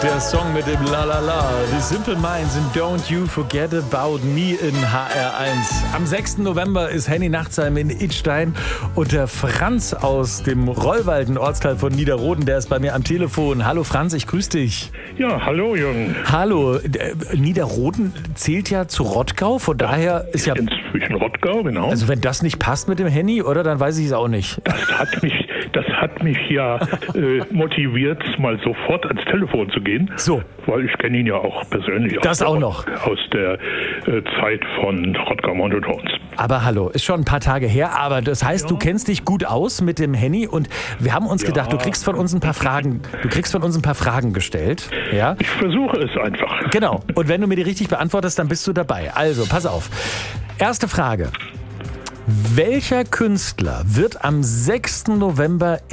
Der Song mit dem La La La. Die Simple Minds in Don't You Forget About Me in HR1. Am 6. November ist Henny Nachtsheim in Idstein und der Franz aus dem Rollwald, ein Ortsteil von Niederroden, der ist bei mir am Telefon. Hallo Franz, ich grüße dich. Ja, hallo Jürgen. Hallo, Niederroden zählt ja zu Rottgau, von daher ist ja... Inzwischen Rottgau, genau. Also wenn das nicht passt mit dem Henny, oder, dann weiß ich es auch nicht. Das hat mich ja motiviert, mal sofort ans Telefon zu gehen. So. Weil ich kenne ihn ja auch persönlich. Das auch noch. Aus der Zeit von Rottgau Mountains. Aber hallo, ist schon ein paar Tage her, aber das heißt, du kennst dich gut aus mit dem Henny und wir haben uns gedacht, du kriegst von uns ein paar Fragen gestellt. Ja? Ich versuche es einfach. Genau. Und wenn du mir die richtig beantwortest, dann bist du dabei. Also, pass auf. Erste Frage. Welcher Künstler wird am 6. November